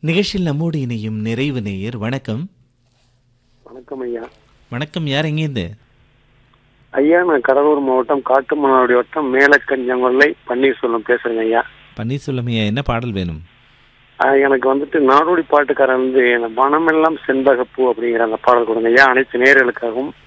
நிகழ்ச்சியில் நம்மோடு இணையும் நிறைவு நேயர். வணக்கம். வணக்கம் ஐயா. வணக்கம். யார் எங்கேருந்து? ஐயா, நான் கடலூர் மாவட்டம் காட்டுமன்னாடி வட்டம் மேலக்கஞ்சங்கொல்லை பன்னீர்செல்வம் பேசுறேங்க ஐயா. பன்னீர்செல்வம் ஐயா, என்ன பாடல் வேணும்? எனக்கு வந்துட்டு நாடோடி பாட்டுக்காரன் வந்து மனமெல்லாம் செண்பகப்பூ அப்படிங்கிற அந்த பாடல் கொடுங்க ஐயா. அனைத்து நேயர்களுக்காகவும்